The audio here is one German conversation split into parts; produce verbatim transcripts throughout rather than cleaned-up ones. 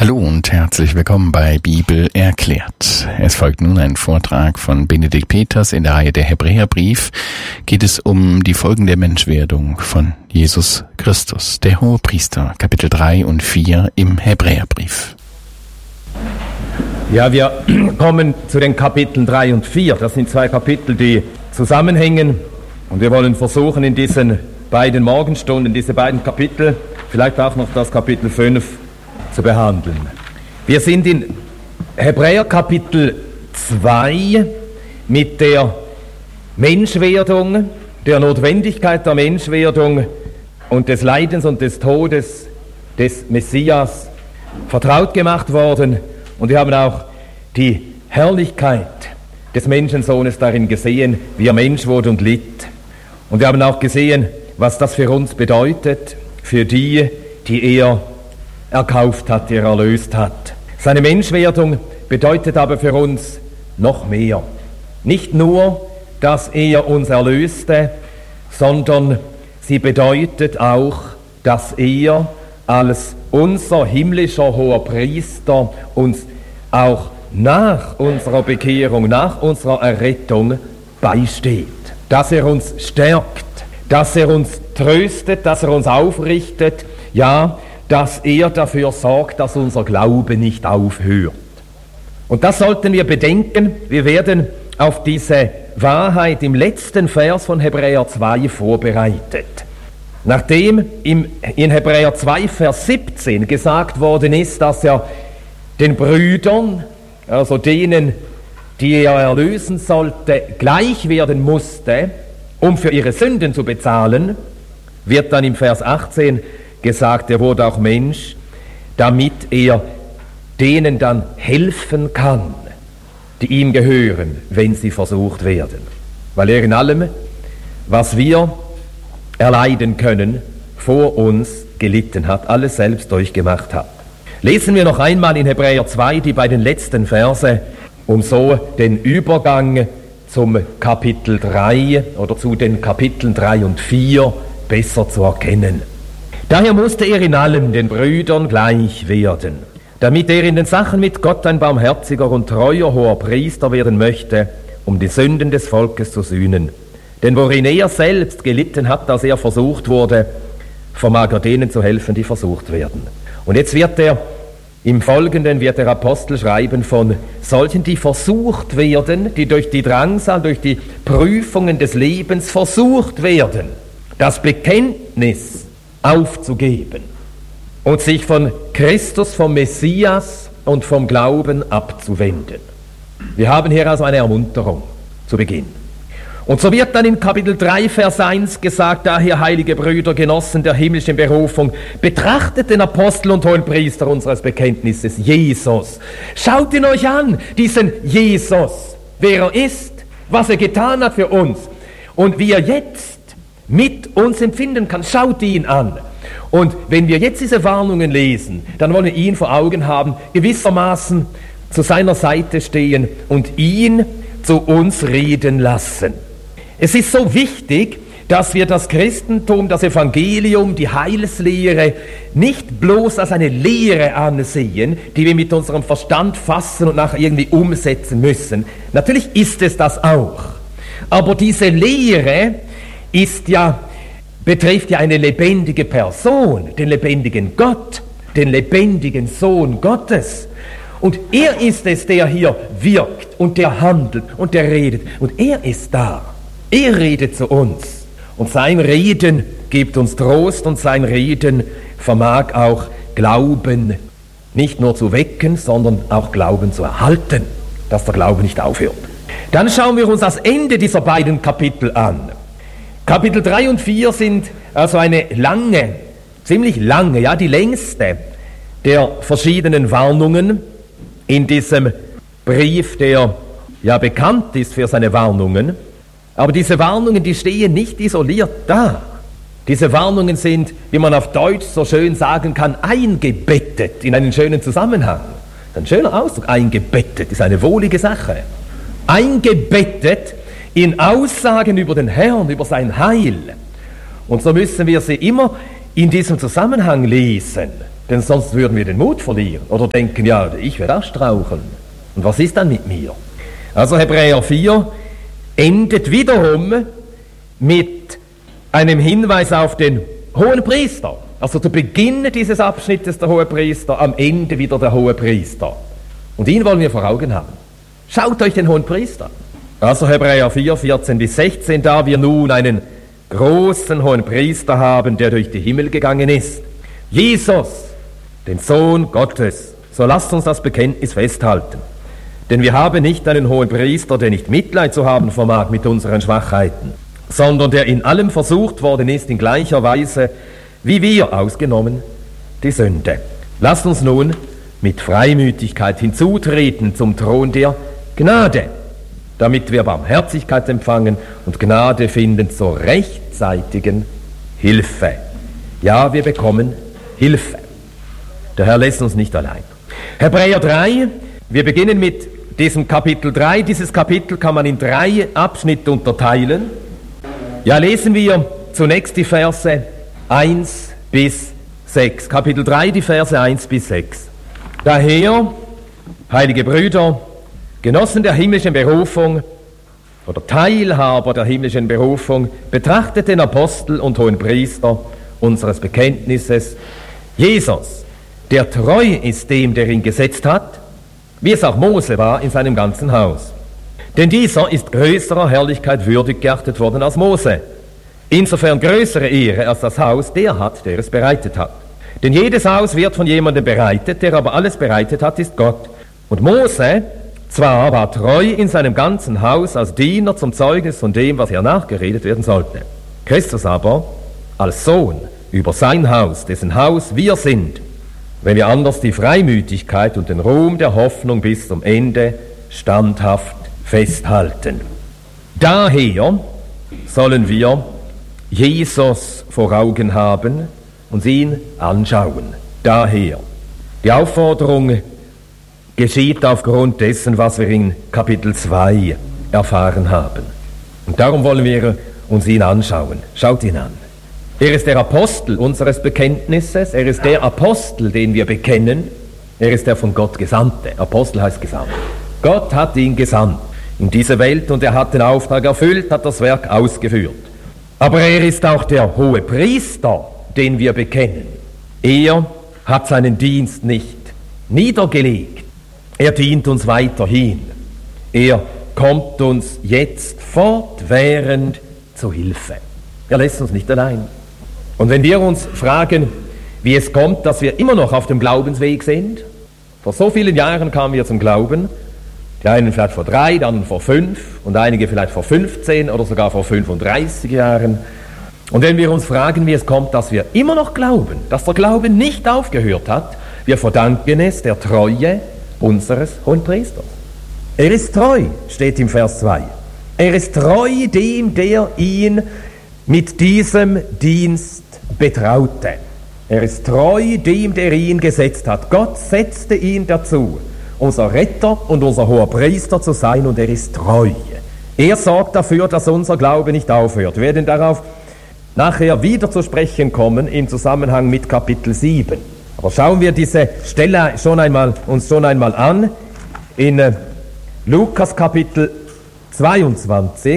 Hallo und herzlich willkommen bei Bibel erklärt. Es folgt nun ein Vortrag von Benedikt Peters in der Reihe der Hebräerbrief. Geht es um die Folgen der Menschwerdung von Jesus Christus, der Hohepriester, Kapitel drei und vier im Hebräerbrief. Ja, wir kommen zu den Kapiteln drei und vier. Das sind zwei Kapitel, die zusammenhängen. Und wir wollen versuchen, in diesen beiden Morgenstunden, diese beiden Kapitel, vielleicht auch noch das Kapitel fünf, zu behandeln. Wir sind in Hebräer Kapitel zwei mit der Menschwerdung, der Notwendigkeit der Menschwerdung und des Leidens und des Todes des Messias vertraut gemacht worden. Und wir haben auch die Herrlichkeit des Menschensohnes darin gesehen, wie er Mensch wurde und litt. Und wir haben auch gesehen, was das für uns bedeutet, für die, die er erkauft hat, die er erlöst hat. Seine Menschwerdung bedeutet aber für uns noch mehr. Nicht nur, dass er uns erlöste, sondern sie bedeutet auch, dass er als unser himmlischer Hohepriester uns auch nach unserer Bekehrung, nach unserer Errettung beisteht. Dass er uns stärkt, dass er uns tröstet, dass er uns aufrichtet, ja, dass er dafür sorgt, dass unser Glaube nicht aufhört. Und das sollten wir bedenken. Wir werden auf diese Wahrheit im letzten Vers von Hebräer zwei vorbereitet. Nachdem im, in Hebräer zwei, Vers siebzehn gesagt worden ist, dass er den Brüdern, also denen, die er erlösen sollte, gleich werden musste, um für ihre Sünden zu bezahlen, wird dann im Vers achtzehn gesagt, er wurde auch Mensch, damit er denen dann helfen kann, die ihm gehören, wenn sie versucht werden. Weil er in allem, was wir erleiden können, vor uns gelitten hat, alles selbst durchgemacht hat. Lesen wir noch einmal in Hebräer zwei die beiden letzten Verse, um so den Übergang zum Kapitel drei oder zu den Kapiteln drei und vier besser zu erkennen. Daher musste er in allem den Brüdern gleich werden, damit er in den Sachen mit Gott ein barmherziger und treuer hoher Priester werden möchte, um die Sünden des Volkes zu sühnen. Denn worin er selbst gelitten hat, als er versucht wurde, vermag er denen zu helfen, die versucht werden. Und jetzt wird er, im Folgenden wird der Apostel schreiben von solchen, die versucht werden, die durch die Drangsal, durch die Prüfungen des Lebens versucht werden, das Bekenntnis aufzugeben und sich von Christus, vom Messias und vom Glauben abzuwenden. Wir haben hier also eine Ermunterung zu Beginn. Und so wird dann in Kapitel drei, Vers eins gesagt, daher, heilige Brüder, Genossen der himmlischen Berufung, betrachtet den Apostel und Hohenpriester unseres Bekenntnisses, Jesus. Schaut ihn euch an, diesen Jesus, wer er ist, was er getan hat für uns und wie er jetzt mit uns empfinden kann. Schaut ihn an. Und wenn wir jetzt diese Warnungen lesen, dann wollen wir ihn vor Augen haben, gewissermaßen zu seiner Seite stehen und ihn zu uns reden lassen. Es ist so wichtig, dass wir das Christentum, das Evangelium, die Heilslehre nicht bloß als eine Lehre ansehen, die wir mit unserem Verstand fassen und nachher irgendwie umsetzen müssen. Natürlich ist es das auch. Aber diese Lehre ist ja, betrifft ja eine lebendige Person, den lebendigen Gott, den lebendigen Sohn Gottes. Und er ist es, der hier wirkt und der handelt und der redet. Und er ist da. Er redet zu uns. Und sein Reden gibt uns Trost und sein Reden vermag auch Glauben nicht nur zu wecken, sondern auch Glauben zu erhalten, dass der Glaube nicht aufhört. Dann schauen wir uns das Ende dieser beiden Kapitel an. Kapitel drei und vier sind also eine lange, ziemlich lange, ja die längste der verschiedenen Warnungen in diesem Brief, der ja bekannt ist für seine Warnungen. Aber diese Warnungen, die stehen nicht isoliert da. Diese Warnungen sind, wie man auf Deutsch so schön sagen kann, eingebettet in einen schönen Zusammenhang. Ein schöner Ausdruck, eingebettet, ist eine wohlige Sache. Eingebettet in Aussagen über den Herrn, über sein Heil. Und so müssen wir sie immer in diesem Zusammenhang lesen. Denn sonst würden wir den Mut verlieren oder denken, ja, ich werde auch straucheln. Und was ist dann mit mir? Also Hebräer vier endet wiederum mit einem Hinweis auf den Hohenpriester. Also zu Beginn dieses Abschnittes der Hohepriester, am Ende wieder der Hohepriester. Und ihn wollen wir vor Augen haben. Schaut euch den Hohenpriester an. Also Hebräer vier, vierzehn bis sechzehn, da wir nun einen großen Hohenpriester haben, der durch die Himmel gegangen ist. Jesus, den Sohn Gottes. So lasst uns das Bekenntnis festhalten. Denn wir haben nicht einen Hohenpriester, der nicht Mitleid zu haben vermag mit unseren Schwachheiten, sondern der in allem versucht worden ist, in gleicher Weise wie wir, ausgenommen die Sünde. Lasst uns nun mit Freimütigkeit hinzutreten zum Thron der Gnade, damit wir Barmherzigkeit empfangen und Gnade finden zur rechtzeitigen Hilfe. Ja, wir bekommen Hilfe. Der Herr lässt uns nicht allein. Hebräer drei, wir beginnen mit diesem Kapitel drei. Dieses Kapitel kann man in drei Abschnitte unterteilen. Ja, lesen wir zunächst die Verse eins bis sechs. Kapitel drei, die Verse eins bis sechs. Daher, heilige Brüder, Genossen der himmlischen Berufung oder Teilhaber der himmlischen Berufung, betrachtet den Apostel und Hohenpriester unseres Bekenntnisses, Jesus, der treu ist dem, der ihn gesetzt hat, wie es auch Mose war in seinem ganzen Haus. Denn dieser ist größerer Herrlichkeit würdig geachtet worden als Mose. Insofern größere Ehre als das Haus der hat, der es bereitet hat. Denn jedes Haus wird von jemandem bereitet, der aber alles bereitet hat, ist Gott. Und Mose zwar war treu in seinem ganzen Haus als Diener zum Zeugnis von dem, was er nachgeredet werden sollte. Christus aber als Sohn über sein Haus, dessen Haus wir sind, wenn wir anders die Freimütigkeit und den Ruhm der Hoffnung bis zum Ende standhaft festhalten. Daher sollen wir Jesus vor Augen haben und ihn anschauen. Daher. Die Aufforderung geschieht aufgrund dessen, was wir in Kapitel zwei erfahren haben. Und darum wollen wir uns ihn anschauen. Schaut ihn an. Er ist der Apostel unseres Bekenntnisses. Er ist der Apostel, den wir bekennen. Er ist der von Gott Gesandte. Apostel heißt Gesandt. Gott hat ihn gesandt in diese Welt und er hat den Auftrag erfüllt, hat das Werk ausgeführt. Aber er ist auch der Hohepriester, den wir bekennen. Er hat seinen Dienst nicht niedergelegt. Er dient uns weiterhin. Er kommt uns jetzt fortwährend zu Hilfe. Er lässt uns nicht allein. Und wenn wir uns fragen, wie es kommt, dass wir immer noch auf dem Glaubensweg sind, vor so vielen Jahren kamen wir zum Glauben, die einen vielleicht vor drei, die anderen vor fünf und einige vielleicht vor fünfzehn oder sogar vor fünfunddreißig Jahren. Und wenn wir uns fragen, wie es kommt, dass wir immer noch glauben, dass der Glaube nicht aufgehört hat, wir verdanken es der Treue unseres Hohenpriesters. Er ist treu, steht im Vers zwei. Er ist treu dem, der ihn mit diesem Dienst betraute. Er ist treu dem, der ihn gesetzt hat. Gott setzte ihn dazu, unser Retter und unser Hoherpriester zu sein, und er ist treu. Er sorgt dafür, dass unser Glaube nicht aufhört. Wir werden darauf nachher wieder zu sprechen kommen im Zusammenhang mit Kapitel sieben. Aber schauen wir diese Stelle schon einmal, uns schon einmal an. In äh, Lukas Kapitel zweiundzwanzig,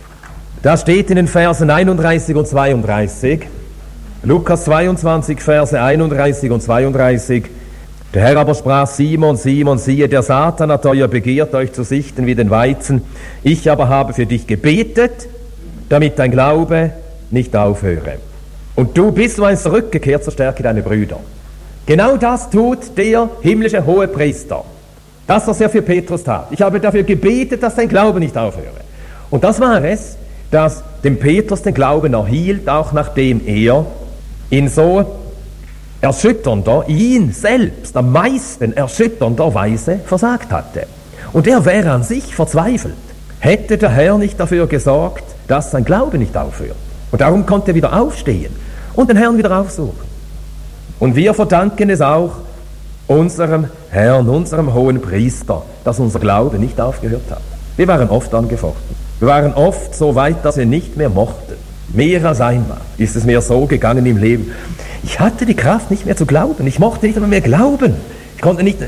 da steht in den Versen einunddreißig und zweiunddreißig, Lukas zweiundzwanzig, Verse einunddreißig und zweiunddreißig, der Herr aber sprach: Simon, Simon, siehe, der Satan hat euer begehrt, euch zu sichten wie den Weizen. Ich aber habe für dich gebetet, damit dein Glaube nicht aufhöre. Und du bist so eins zurückgekehrt zur Stärke deiner Brüder. Genau das tut der himmlische Hohepriester. Das, was er für Petrus tat. Ich habe dafür gebetet, dass dein Glaube nicht aufhöre. Und das war es, das dem Petrus den Glauben erhielt, auch nachdem er in so erschütternder, ihn selbst am meisten erschütternder Weise versagt hatte. Und er wäre an sich verzweifelt, hätte der Herr nicht dafür gesorgt, dass sein Glaube nicht aufhört. Und darum konnte er wieder aufstehen und den Herrn wieder aufsuchen. Und wir verdanken es auch unserem Herrn, unserem hohen Priester, dass unser Glaube nicht aufgehört hat. Wir waren oft angefochten. Wir waren oft so weit, dass wir nicht mehr mochten. Mehr als einmal ist es mir so gegangen im Leben. Ich hatte die Kraft nicht mehr zu glauben. Ich mochte nicht einmal mehr glauben. Ich konnte nicht